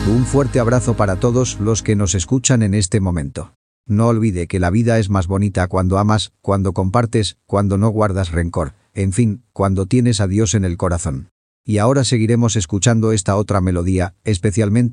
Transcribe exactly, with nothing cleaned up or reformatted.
Un fuerte abrazo para todos los que nos escuchan en este momento. No olvide que la vida es más bonita cuando amas, cuando compartes, cuando no guardas rencor, en fin, cuando tienes a Dios en el corazón. Y ahora seguiremos escuchando esta otra melodía, especialmente